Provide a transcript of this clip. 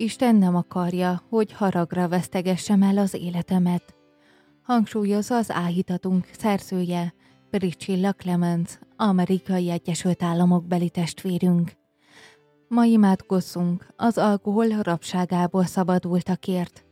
Isten nem akarja, hogy haragra vesztegessem el az életemet, hangsúlyozza az áhítatunk szerzője, Priscilla Clemens, Amerikai Egyesült Államok beli testvérünk. Ma imádkozzunk az alkohol rabságából szabadultakért.